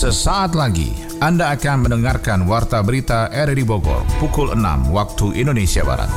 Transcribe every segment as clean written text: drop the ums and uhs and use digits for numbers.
Sesaat lagi Anda akan mendengarkan Warta Berita RRI Bogor pukul 6 waktu Indonesia Barat.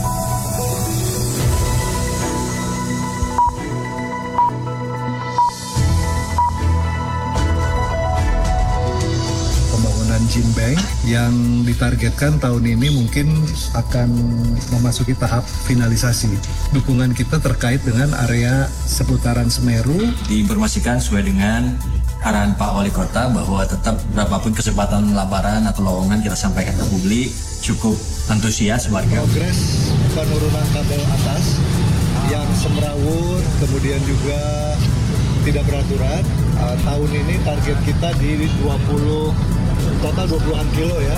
Jinbeng yang ditargetkan tahun ini mungkin akan memasuki tahap finalisasi. Dukungan kita terkait dengan area seputaran Semeru. Diinformasikan sesuai dengan arahan Pak Wali Kota bahwa tetap berapapun kesempatan laparan atau lowongan kita sampaikan ke publik, cukup antusias warga. Progres penurunan kabel atas yang semrawut, kemudian juga tidak beraturan. Tahun ini target kita di 20-an kilo ya.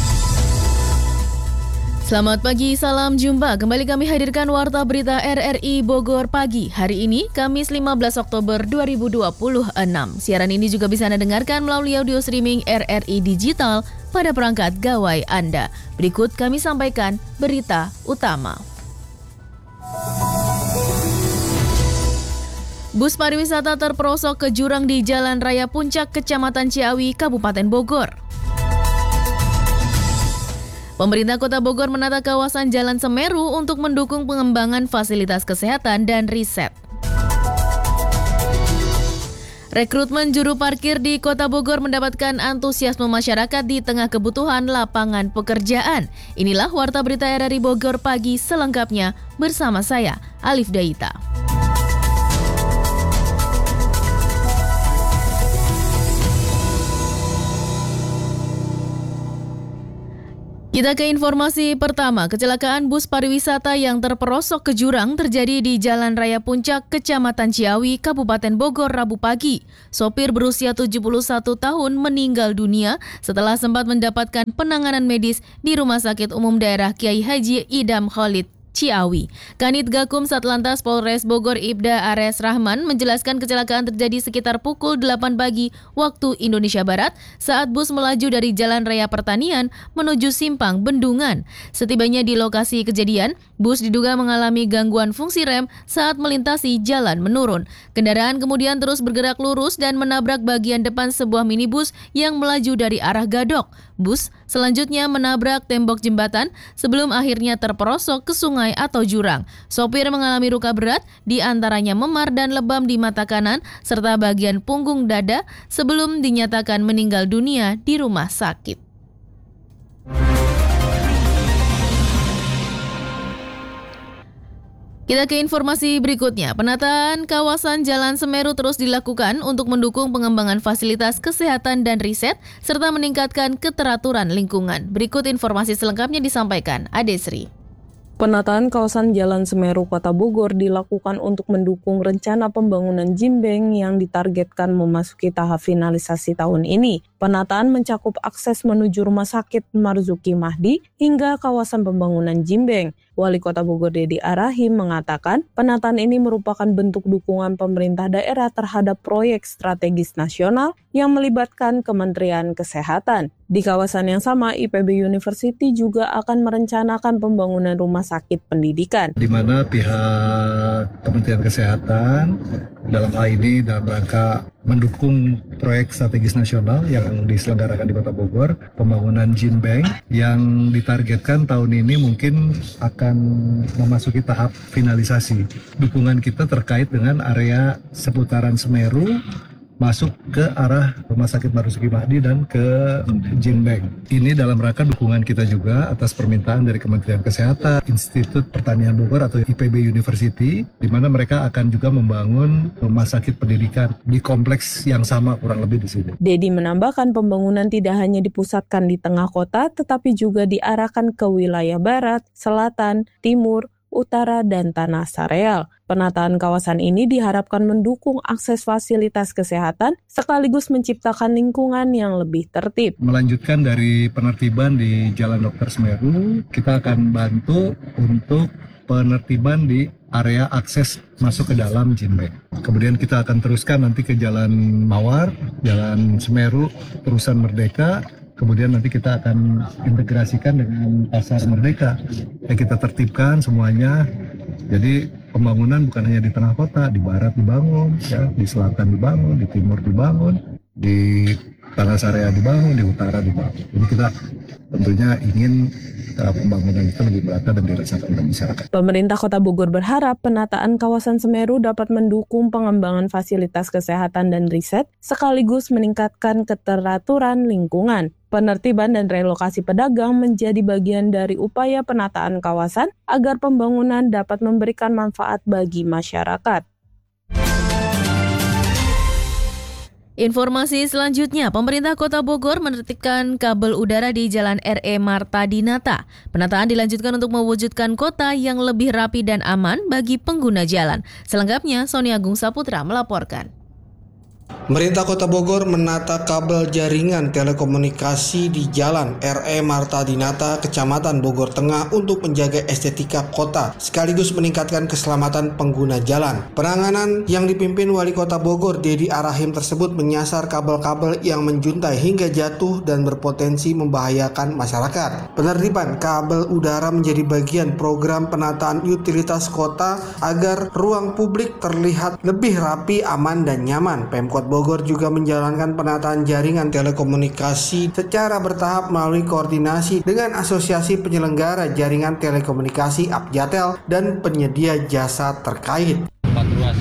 Selamat pagi, salam jumpa. Kembali kami hadirkan Warta Berita RRI Bogor pagi. Hari ini, Kamis 15 Oktober 2026. Siaran ini juga bisa Anda dengarkan melalui audio streaming RRI Digital pada perangkat gawai Anda. Berikut kami sampaikan berita utama. Bus pariwisata terperosok ke jurang di Jalan Raya Puncak, Kecamatan Ciawi, Kabupaten Bogor. Pemerintah Kota Bogor menata kawasan Jalan Semeru untuk mendukung pengembangan fasilitas kesehatan dan riset. Rekrutmen juru parkir di Kota Bogor mendapatkan antusiasme masyarakat di tengah kebutuhan lapangan pekerjaan. Inilah Warta Berita RRI Bogor pagi selengkapnya bersama saya, Alif Daita. Kita ke informasi pertama. Kecelakaan bus pariwisata yang terperosok ke jurang terjadi di Jalan Raya Puncak, Kecamatan Ciawi, Kabupaten Bogor, Rabu pagi. Sopir berusia 71 tahun meninggal dunia setelah sempat mendapatkan penanganan medis di Rumah Sakit Umum Daerah Kiai Haji Idam Khalid, Ciawi. Kanit Gakum Satlantas Polres Bogor Ibda Ares Rahman menjelaskan kecelakaan terjadi sekitar pukul 8 pagi waktu Indonesia Barat saat bus melaju dari Jalan Raya Pertanian menuju Simpang Bendungan. Setibanya di lokasi kejadian, bus diduga mengalami gangguan fungsi rem saat melintasi jalan menurun. Kendaraan kemudian terus bergerak lurus dan menabrak bagian depan sebuah minibus yang melaju dari arah Gadok. Bus selanjutnya menabrak tembok jembatan sebelum akhirnya terperosok ke sungai atau jurang. Sopir mengalami luka berat, di antaranya memar dan lebam di mata kanan serta bagian punggung dada sebelum dinyatakan meninggal dunia di rumah sakit. Kita ke informasi berikutnya. Penataan kawasan Jalan Semeru terus dilakukan untuk mendukung pengembangan fasilitas kesehatan dan riset serta meningkatkan keteraturan lingkungan. Berikut informasi selengkapnya disampaikan Adesri. Penataan kawasan Jalan Semeru Kota Bogor dilakukan untuk mendukung rencana pembangunan Jinbeng yang ditargetkan memasuki tahap finalisasi tahun ini. Penataan mencakup akses menuju Rumah Sakit Marzuki Mahdi hingga kawasan pembangunan Jinbeng. Wali Kota Bogor Dedi Arahim mengatakan penataan ini merupakan bentuk dukungan pemerintah daerah terhadap proyek strategis nasional yang melibatkan Kementerian Kesehatan. Di kawasan yang sama, IPB University juga akan merencanakan pembangunan rumah sakit pendidikan. Di mana pihak Kementerian Kesehatan dalam hal ini dalam rangka mendukung proyek strategis nasional yang diselenggarakan di Kota Bogor, pembangunan Jinbeng yang ditargetkan tahun ini mungkin akan memasuki tahap finalisasi. Dukungan kita terkait dengan area seputaran Semeru, masuk ke arah Rumah Sakit Marzuki Mahdi dan ke Jinbeng. Ini dalam rangka dukungan kita juga atas permintaan dari Kementerian Kesehatan, Institut Pertanian Bogor atau IPB University, di mana mereka akan juga membangun rumah sakit pendidikan di kompleks yang sama kurang lebih di sini. Dedi menambahkan pembangunan tidak hanya dipusatkan di tengah kota, tetapi juga diarahkan ke wilayah barat, selatan, timur, utara, dan tanah Sareal. Penataan kawasan ini diharapkan mendukung akses fasilitas kesehatan sekaligus menciptakan lingkungan yang lebih tertib. Melanjutkan dari penertiban di Jalan Dr. Semeru, kita akan bantu untuk penertiban di area akses masuk ke dalam Jinbeng. Kemudian kita akan teruskan nanti ke Jalan Mawar, Jalan Semeru, terusan Merdeka. Kemudian nanti kita akan integrasikan dengan Pasar Merdeka. Kita tertibkan semuanya. Jadi pembangunan bukan hanya di tengah kota, di barat dibangun, ya, di selatan dibangun, di timur dibangun, di Panas area dibangun, di utara dibangun. Jadi kita tentunya ingin pembangunan itu lebih merata dan dirasakan oleh masyarakat. Pemerintah Kota Bogor berharap penataan kawasan Semeru dapat mendukung pengembangan fasilitas kesehatan dan riset, sekaligus meningkatkan keteraturan lingkungan. Penertiban dan relokasi pedagang menjadi bagian dari upaya penataan kawasan agar pembangunan dapat memberikan manfaat bagi masyarakat. Informasi selanjutnya, pemerintah Kota Bogor menertibkan kabel udara di Jalan R.E. Marta Dinata. Penataan dilanjutkan untuk mewujudkan kota yang lebih rapi dan aman bagi pengguna jalan. Selengkapnya, Sony Agung Saputra melaporkan. Pemerintah Kota Bogor menata kabel jaringan telekomunikasi di Jalan R.E. Marta Dinata, Kecamatan Bogor Tengah untuk menjaga estetika kota, sekaligus meningkatkan keselamatan pengguna jalan. Penanganan yang dipimpin Wali Kota Bogor, Dedi Arahim tersebut menyasar kabel-kabel yang menjuntai hingga jatuh dan berpotensi membahayakan masyarakat. Penertiban kabel udara menjadi bagian program penataan utilitas kota agar ruang publik terlihat lebih rapi, aman, dan nyaman. Pemkot Bogor juga menjalankan penataan jaringan telekomunikasi secara bertahap melalui koordinasi dengan Asosiasi Penyelenggara Jaringan Telekomunikasi Abjatel dan penyedia jasa terkait. 4 ruas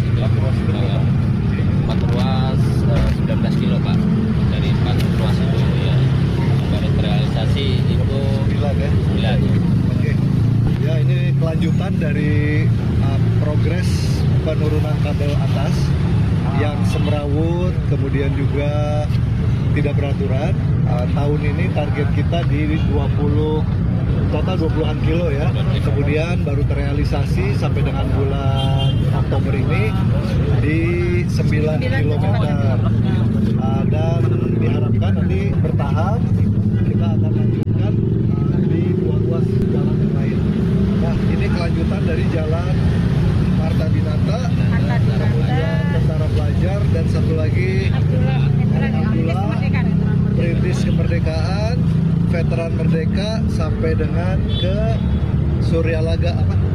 19 kilo Pak, dari 4 ruas itu ya, baru terrealisasi itu 9 ya. Oke. Ya, ini kelanjutan dari progres penurunan kabel atas yang semrawut, kemudian juga tidak beraturan. Tahun ini target kita di 20 20-an kilo ya. Kemudian baru terrealisasi sampai dengan bulan Oktober ini di 9 km. Dan diharapkan nanti bertahap kita akan lanjutkan di ruas jalan yang lain. Nah, ini kelanjutan dari Jalan Marta Dinata, kemudian Tentara Pelajar, dan satu lagi Abdullah, Perintis Kemerdekaan, Veteran Merdeka, sampai dengan ke Suryalaga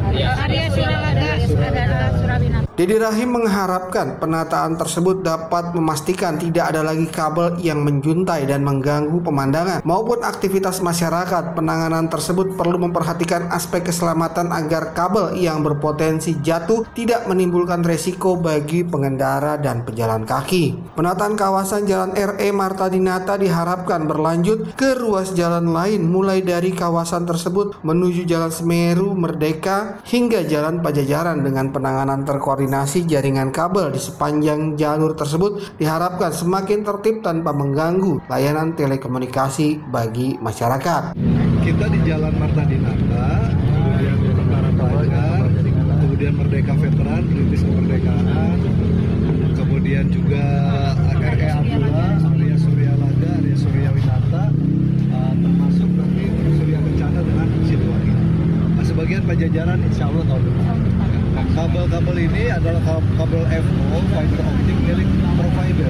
Dedi Rahim mengharapkan penataan tersebut dapat memastikan tidak ada lagi kabel yang menjuntai dan mengganggu pemandangan maupun aktivitas masyarakat. Penanganan tersebut perlu memperhatikan aspek keselamatan agar kabel yang berpotensi jatuh tidak menimbulkan resiko bagi pengendara dan pejalan kaki. Penataan kawasan Jalan R.E. Marta Dinata diharapkan berlanjut ke ruas jalan lain, mulai dari kawasan tersebut menuju Jalan Semeru, Merdeka, hingga Jalan Pajajaran. Dengan penanganan terkoordinasi jaringan kabel di sepanjang jalur tersebut diharapkan semakin tertib tanpa mengganggu layanan telekomunikasi bagi masyarakat. Kita di Jalan Marta Dinata, kemudian Tentara Pelajar, kemudian Merdeka Veteran, Perintis Kemerdekaan, kemudian juga R.E. Abdullah, area Suryalaga, area Suryawinata, termasuk nanti Surya Bencana dengan Situasi. Sebagian Pajajaran insya Allah tahun depan. Kabel-kabel ini adalah kabel FO, fiber optic milik provider.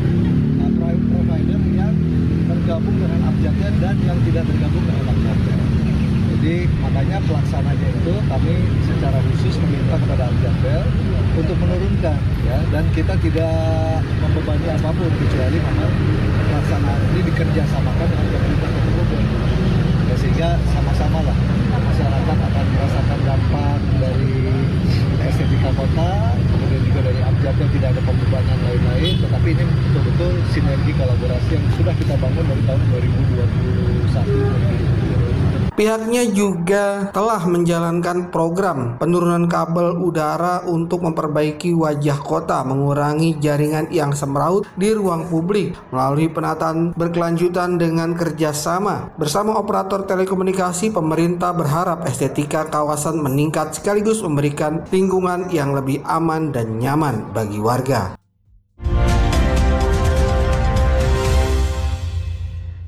Provider yang tergabung dengan Abjatel dan yang tidak tergabung dengan Abjatel. Jadi makanya pelaksananya itu kami secara khusus meminta kepada Abjatel untuk menurunkan, ya, dan kita tidak membebani apapun kecuali memang pelaksanaan ini dikerjasamakan dengan pemerintah Kota Bogor. Ya, sehingga sama-sama lah masyarakat akan merasakan dampak dari estetika kota, kemudian juga dari Abjatel tidak ada pembebanan lain-lain, tetapi ini betul-betul sinergi kolaborasi yang sudah kita bangun dari tahun 2021-2022. Pihaknya juga telah menjalankan program penurunan kabel udara untuk memperbaiki wajah kota, mengurangi jaringan yang semraut di ruang publik melalui penataan berkelanjutan dengan kerjasama bersama operator telekomunikasi. Pemerintah berharap estetika kawasan meningkat sekaligus memberikan lingkungan yang lebih aman dan nyaman bagi warga.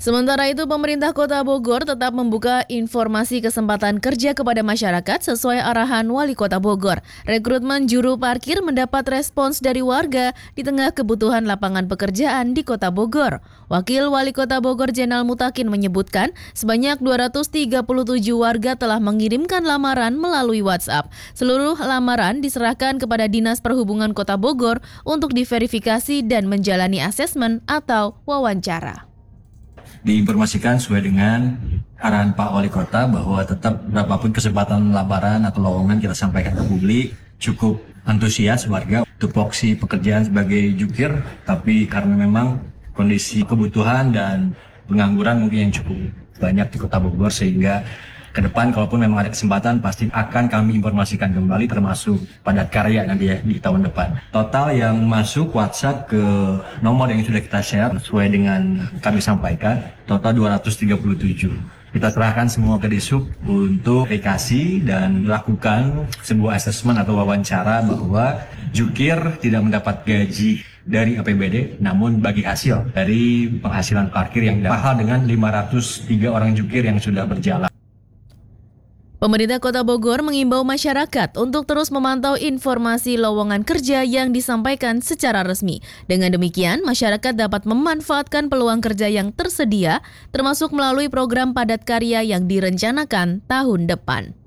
Sementara itu, pemerintah Kota Bogor tetap membuka informasi kesempatan kerja kepada masyarakat sesuai arahan Wali Kota Bogor. Rekrutmen juru parkir mendapat respons dari warga di tengah kebutuhan lapangan pekerjaan di Kota Bogor. Wakil Wali Kota Bogor Jenal Mutakin menyebutkan sebanyak 237 warga telah mengirimkan lamaran melalui WhatsApp. Seluruh lamaran diserahkan kepada Dinas Perhubungan Kota Bogor untuk diverifikasi dan menjalani asesmen atau wawancara. Diinformasikan sesuai dengan arahan Pak Wali Kota bahwa tetap berapapun kesempatan lamaran atau lowongan kita sampaikan ke publik. Cukup antusias warga tupoksi pekerjaan sebagai jukir, tapi karena memang kondisi kebutuhan dan pengangguran mungkin yang cukup banyak di Kota Bogor, sehingga ke depan kalaupun memang ada kesempatan pasti akan kami informasikan kembali, termasuk padat karya nanti di tahun depan. Total yang masuk WhatsApp ke nomor yang sudah kita share sesuai dengan kami sampaikan, total 237. Kita serahkan semua ke Disub untuk verifikasi dan melakukan sebuah asesmen atau wawancara bahwa jukir tidak mendapat gaji dari APBD, namun bagi hasil dari penghasilan parkir yang mahal dengan 503 orang jukir yang sudah berjalan. Pemerintah Kota Bogor mengimbau masyarakat untuk terus memantau informasi lowongan kerja yang disampaikan secara resmi. Dengan demikian, masyarakat dapat memanfaatkan peluang kerja yang tersedia, termasuk melalui program padat karya yang direncanakan tahun depan.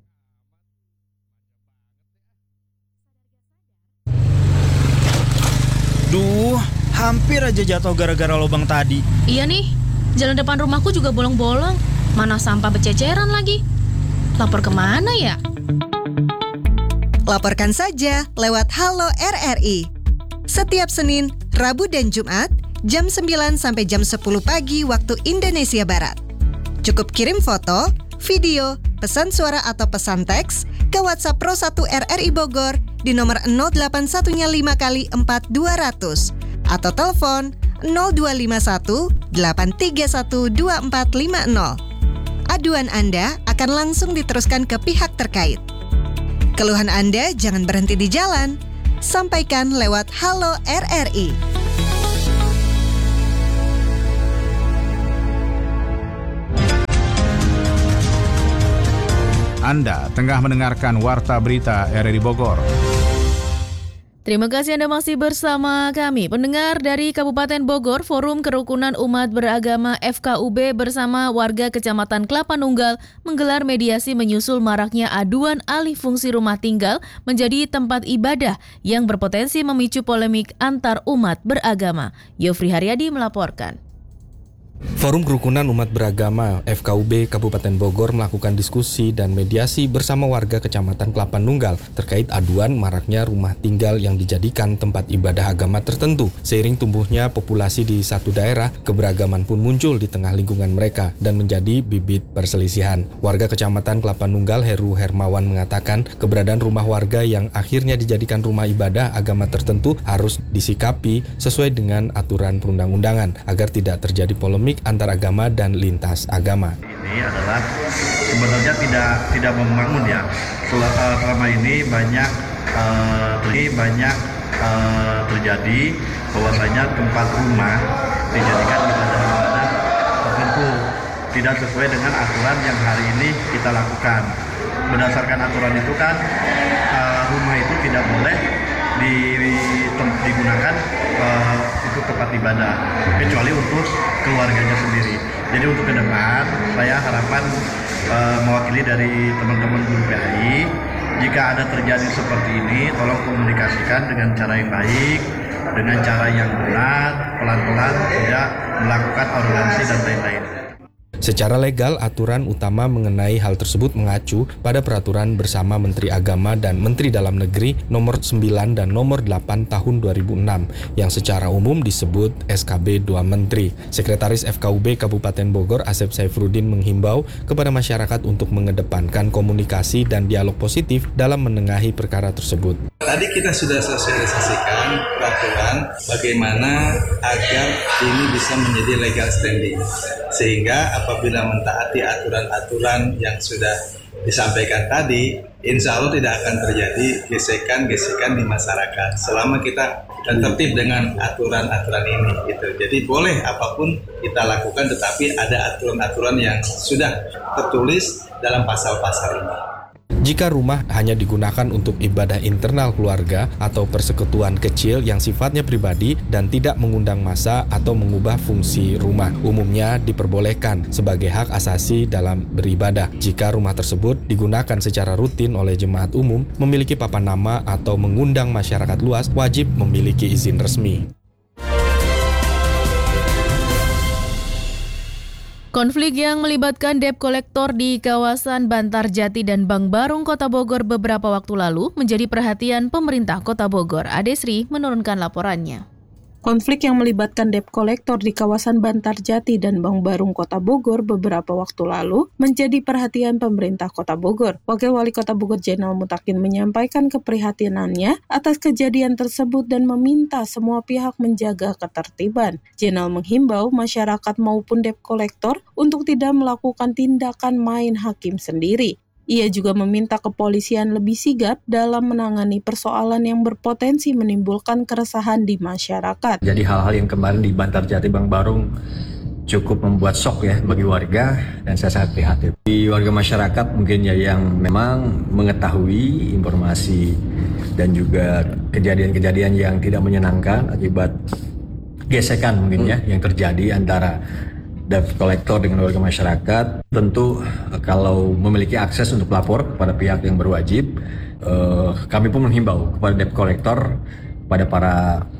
Duh, hampir aja jatuh gara-gara lubang tadi. Iya nih, jalan depan rumahku juga bolong-bolong. Mana sampah bececeran lagi. Lapor kemana ya? Laporkan saja lewat Halo RRI. Setiap Senin, Rabu, dan Jumat, jam 9 sampai jam 10 pagi waktu Indonesia Barat. Cukup kirim foto, video, pesan suara atau pesan teks ke WhatsApp Pro 1 RRI Bogor di nomor 0851-4 200 atau telepon 0251 831 2450. Aduan Anda akan langsung diteruskan ke pihak terkait. Keluhan Anda jangan berhenti di jalan. Sampaikan lewat Halo RRI. Anda tengah mendengarkan Warta Berita RRI Bogor. Terima kasih Anda masih bersama kami. Pendengar dari Kabupaten Bogor, Forum Kerukunan Umat Beragama FKUB bersama warga Kecamatan Kelapa Nunggal menggelar mediasi menyusul maraknya aduan alih fungsi rumah tinggal menjadi tempat ibadah yang berpotensi memicu polemik antar umat beragama. Yofri Haryadi melaporkan. Forum Kerukunan Umat Beragama FKUB Kabupaten Bogor melakukan diskusi dan mediasi bersama warga Kecamatan Kelapa Nunggal terkait aduan maraknya rumah tinggal yang dijadikan tempat ibadah agama tertentu. Seiring tumbuhnya populasi di satu daerah, keberagaman pun muncul di tengah lingkungan mereka dan menjadi bibit perselisihan. Warga Kecamatan Kelapa Nunggal Heru Hermawan mengatakan keberadaan rumah warga yang akhirnya dijadikan rumah ibadah agama tertentu harus disikapi sesuai dengan aturan perundang-undangan agar tidak terjadi polemik antar agama dan lintas agama. Ini adalah sebenarnya tidak membangun ya. Selama ini banyak terjadi bahwasanya tempat rumah dijadikan ibadah tertentu tidak sesuai dengan aturan yang hari ini kita lakukan. Berdasarkan aturan itu kan rumah itu tidak boleh digunakan untuk tempat ibadah kecuali untuk keluarganya sendiri. Jadi untuk ke depan saya harapan mewakili dari teman-teman guru PAI, jika ada terjadi seperti ini tolong komunikasikan dengan cara yang baik, dengan cara yang benar, pelan-pelan, tidak melakukan arogansi dan lain-lain. Secara legal, aturan utama mengenai hal tersebut mengacu pada peraturan bersama Menteri Agama dan Menteri Dalam Negeri nomor 9 dan nomor 8 tahun 2006 yang secara umum disebut SKB 2 Menteri. Sekretaris FKUB Kabupaten Bogor Asep Saifruddin menghimbau kepada masyarakat untuk mengedepankan komunikasi dan dialog positif dalam menengahi perkara tersebut. Tadi kita sudah sosialisasikan peraturan bagaimana agar ini bisa menjadi legal standing, sehingga apabila mentaati aturan-aturan yang sudah disampaikan tadi, insya Allah tidak akan terjadi gesekan-gesekan di masyarakat selama kita tertib dengan aturan-aturan ini gitu. Jadi boleh apapun kita lakukan, tetapi ada aturan-aturan yang sudah tertulis dalam pasal-pasal ini. Jika rumah hanya digunakan untuk ibadah internal keluarga atau persekutuan kecil yang sifatnya pribadi dan tidak mengundang massa atau mengubah fungsi rumah, umumnya diperbolehkan sebagai hak asasi dalam beribadah. Jika rumah tersebut digunakan secara rutin oleh jemaat umum, memiliki papan nama atau mengundang masyarakat luas, wajib memiliki izin resmi. Konflik yang melibatkan debt kolektor di kawasan Bantarjati dan Bank Barung Kota Bogor beberapa waktu lalu menjadi perhatian pemerintah Kota Bogor. Adesri menurunkan laporannya. Konflik yang melibatkan debt kolektor di kawasan Bantarjati dan Bank Barung Kota Bogor beberapa waktu lalu menjadi perhatian pemerintah Kota Bogor. Wakil Wali Kota Bogor Jainal Mutakin menyampaikan keprihatinannya atas kejadian tersebut dan meminta semua pihak menjaga ketertiban. Jainal menghimbau masyarakat maupun debt kolektor untuk tidak melakukan tindakan main hakim sendiri. Ia juga meminta kepolisian lebih sigap dalam menangani persoalan yang berpotensi menimbulkan keresahan di masyarakat. Jadi hal-hal yang kemarin di Bantarjati Bank Barung cukup membuat shock ya bagi warga, dan saya sangat prihatin. Di warga masyarakat mungkin ya yang memang mengetahui informasi dan juga kejadian-kejadian yang tidak menyenangkan akibat gesekan mungkin ya yang terjadi antara debt kolektor dengan warga masyarakat. Tentu kalau memiliki akses untuk lapor kepada pihak yang berwajib, kami pun menghimbau kepada debt kolektor, pada para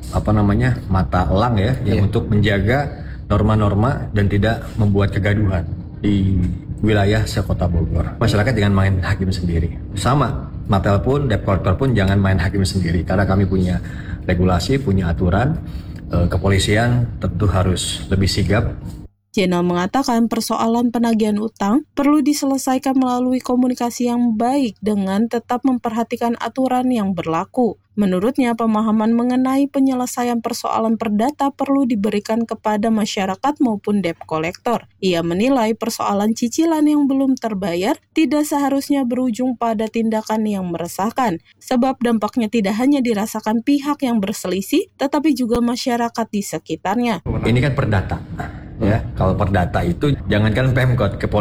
mata elang ya, yang untuk menjaga norma-norma dan tidak membuat kegaduhan di wilayah sekota Bogor. Masyarakat jangan main hakim sendiri. Sama, Matel pun, debt kolektor pun jangan main hakim sendiri, karena kami punya regulasi, punya aturan. Kepolisian tentu harus lebih sigap. Jainal mengatakan persoalan penagihan utang perlu diselesaikan melalui komunikasi yang baik dengan tetap memperhatikan aturan yang berlaku. Menurutnya, pemahaman mengenai penyelesaian persoalan perdata perlu diberikan kepada masyarakat maupun debt kolektor. Ia menilai persoalan cicilan yang belum terbayar tidak seharusnya berujung pada tindakan yang meresahkan, sebab dampaknya tidak hanya dirasakan pihak yang berselisih, tetapi juga masyarakat di sekitarnya. Ini kan perdata. Ya, kalau perdata itu jangankan Pemkot,